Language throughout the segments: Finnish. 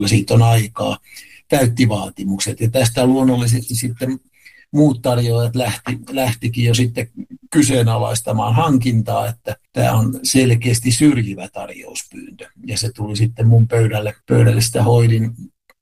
siitä on aikaa, täytti vaatimukset. Ja tästä luonnollisesti sitten muut tarjoajat lähtikin jo sitten kyseenalaistamaan hankintaa, että tämä on selkeästi syrjivä tarjouspyyntö. Ja se tuli sitten mun pöydälle sitä hoidin.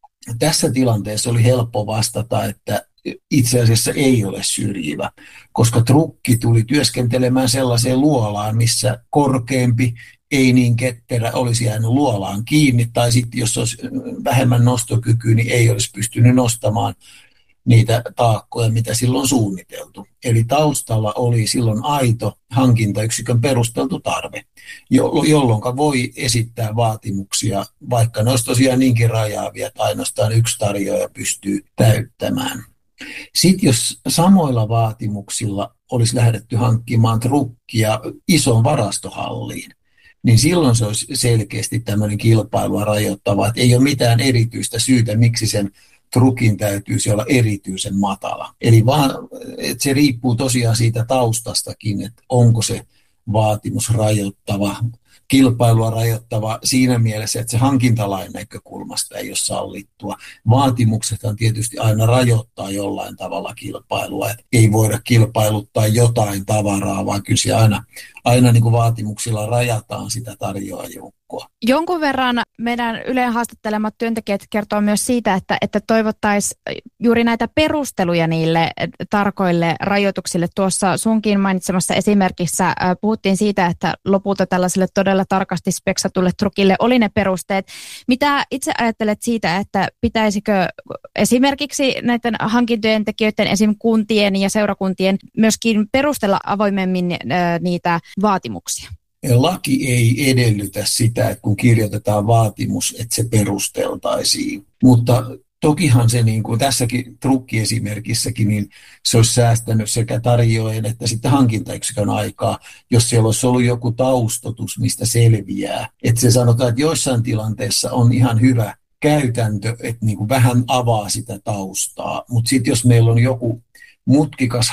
Tässä tilanteessa oli helppo vastata, että itse asiassa ei ole syrjivä, koska trukki tuli työskentelemään sellaiseen luolaan, missä korkeampi, ei niin ketterä olisi jäänyt luolaan kiinni, tai sitten jos olisi vähemmän nostokykyä, niin ei olisi pystynyt nostamaan niitä taakkoja, mitä silloin suunniteltu. Eli taustalla oli silloin aito hankintayksikön perusteltu tarve, jolloin voi esittää vaatimuksia, vaikka ne olisi tosiaan niinkin rajaavia, että ainoastaan yksi tarjoaja pystyy täyttämään. Sitten jos samoilla vaatimuksilla olisi lähdetty hankkimaan trukkia ison varastohalliin, niin silloin se olisi selkeästi tämmöinen kilpailua rajoittava, että ei ole mitään erityistä syytä, miksi sen trukin täytyisi olla erityisen matala. Eli vaan, että se riippuu tosiaan siitä taustastakin, että onko se vaatimus rajoittava, kilpailua rajoittava siinä mielessä, että se hankintalain näkökulmasta ei ole sallittua. Vaatimuksethan tietysti aina rajoittaa jollain tavalla kilpailua, että ei voida kilpailuttaa jotain tavaraa, vaan kyllä se aina niin kuin vaatimuksilla rajataan sitä tarjoajoukkoa. Jonkun verran meidän Ylen haastattelemat työntekijät kertoo myös siitä, että toivottaisiin juuri näitä perusteluja niille tarkoille rajoituksille. Tuossa sunkin mainitsemassa esimerkissä puhuttiin siitä, että lopulta tällaiselle todella tarkasti speksatulle trukille oli ne perusteet. Mitä itse ajattelet siitä, että pitäisikö esimerkiksi näiden hankintojen tekijöiden, esim. Kuntien ja seurakuntien myöskin perustella avoimemmin niitä vaatimuksia? Laki ei edellytä sitä, että kun kirjoitetaan vaatimus, että se perusteltaisiin. Mutta tokihan se niin kuin tässäkin trukkiesimerkissäkin, niin se olisi säästänyt sekä tarjoajien että sitten hankintayksikön aikaa, jos siellä olisi ollut joku taustotus, mistä selviää. Että se sanotaan, että joissain tilanteissa on ihan hyvä käytäntö, että niin kuin vähän avaa sitä taustaa. Mutta sitten jos meillä on joku mutkikas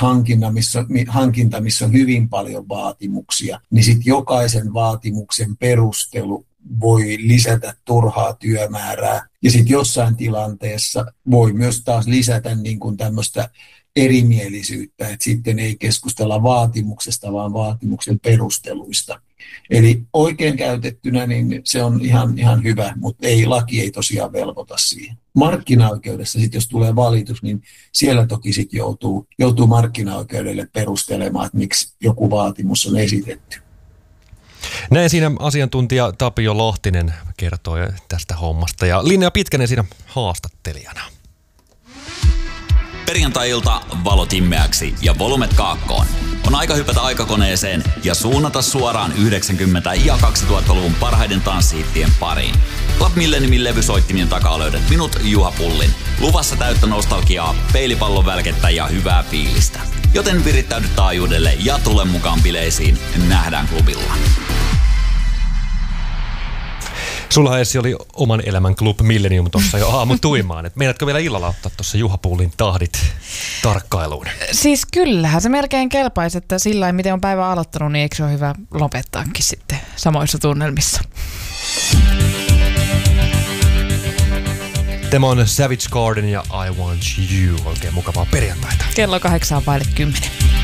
hankinta, missä on hyvin paljon vaatimuksia, niin sitten jokaisen vaatimuksen perustelu voi lisätä turhaa työmäärää. Ja sitten jossain tilanteessa voi myös taas lisätä niin kuin tämmöistä erimielisyyttä, että sitten ei keskustella vaatimuksesta, vaan vaatimuksen perusteluista. Eli oikein käytettynä niin se on ihan hyvä, mutta laki ei tosiaan velvoita siihen. Markkinaoikeudessa sitten, jos tulee valitus, niin siellä toki sitten joutuu markkinaoikeudelle perustelemaan, että miksi joku vaatimus on esitetty. Näin siinä asiantuntija Tapio Lahtinen kertoi tästä hommasta ja Linnea Pitkänen siinä haastattelijana. Perjantai-ilta valot himmeäksi ja volumet kaakkoon. On aika hypätä aikakoneeseen ja suunnata suoraan 90- ja 2000-luvun parhaiden tanssihittien pariin. Club Milleniumin levysoittimien takaa löydät minut, Juha Pullin. Luvassa täyttä nostalgiaa, peilipallon välkettä ja hyvää fiilistä. Joten virittäydy taajuudelle ja tule mukaan bileisiin. Nähdään klubilla. Sulla Essi oli oman elämän Club Millenium tuossa jo aamutuimaan. Meidätkö vielä illalla ottaa tuossa Juha Pullin tahdit tarkkailuun? Siis kyllähän se melkein kelpaisi, että sillä miten on päivä aloittanut, niin eikö se ole hyvä lopettaakin sitten samoissa tunnelmissa. Tämä on Savage Garden ja I Want You. Oikein mukavaa perjantaita. Kello 9:10.